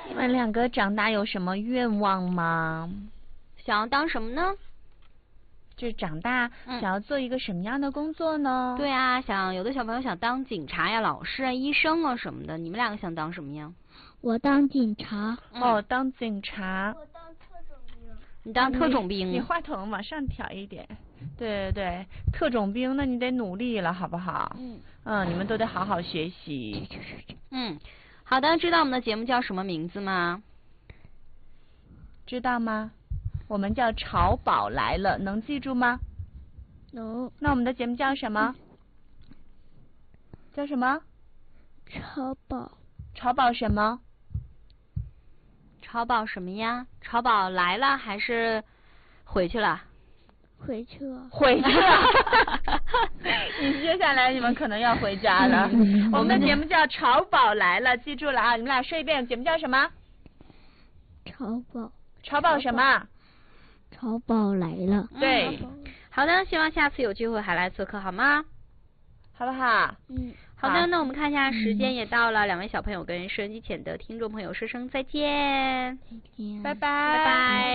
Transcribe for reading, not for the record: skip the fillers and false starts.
你们两个长大有什么愿望吗？ 想要当什么呢？ 就是长大想要做一个什么样的工作呢？ 对啊，有的小朋友想当警察呀、老师啊、医生啊什么的。你们两个想当什么呀？ 我当警察。 当警察。 我当特种兵。 你当特种兵。 你话筒往上调一点。对对对，特种兵，那你得努力了，好不好？你们都得好好学习。 好的，知道我们的节目叫什么名字吗？ 知道吗？我们叫潮宝来了，能记住吗？ 能。 那我们的节目叫什么？叫什么？ 潮宝。 潮宝什么？ 潮宝什么呀？潮宝来了还是回去了？ 回去了。 回去了。接下来你们可能要回家了。我们的节目叫潮宝来了，记住了啊！你们俩说一遍，节目叫什么？ 潮宝。 潮宝什么？ 潮宝来了。 对。 好的，希望下次有机会还来做客，好吗？ 好不好？ 好的，那我们看一下时间也到了，两位小朋友跟收音机前的听众朋友说声再见。 再见。 拜拜。 拜拜。